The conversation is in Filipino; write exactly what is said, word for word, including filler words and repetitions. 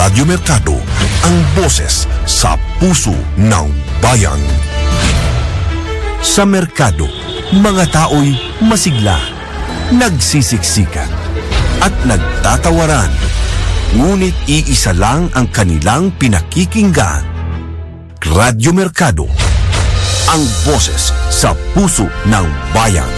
Radyo Mercado, ang boses sa puso ng bayan. Sa merkado, mga tao'y masigla, nagsisiksikan, at nagtatawaran. Ngunit iisa lang ang kanilang pinakikinggan. Radyo Mercado, ang boses sa puso ng bayan.